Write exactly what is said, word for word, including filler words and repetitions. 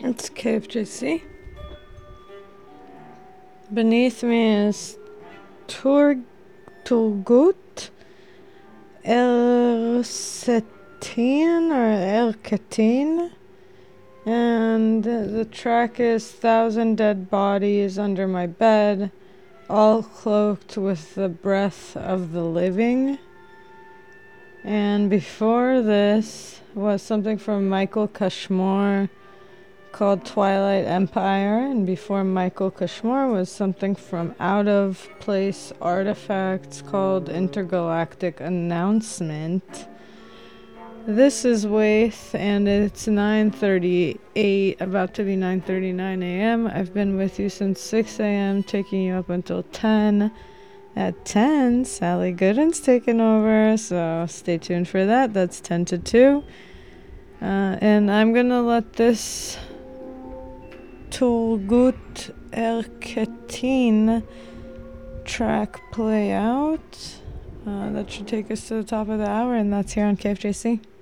It's K F J C. Beneath me is Tur Turgut Ersetin or Erketin. And the track is Thousand Dead Bodies Under My Bed, all cloaked with the breath of the living. And before this was something from Michael Kashmor called Twilight Empire, and before Michael Kashmor was something from Out of Place Artifacts called Intergalactic Announcement. This is Waith, and it's nine thirty-eight, about to be nine thirty-nine a.m. I've been with you since six a.m., taking you up until ten. At ten, Sally Gooden's taken over, so stay tuned for that. That's ten to two. Uh, and I'm gonna let this Turgut Erketin track play out. Uh, that should take us to the top of the hour, and that's here on K F J C.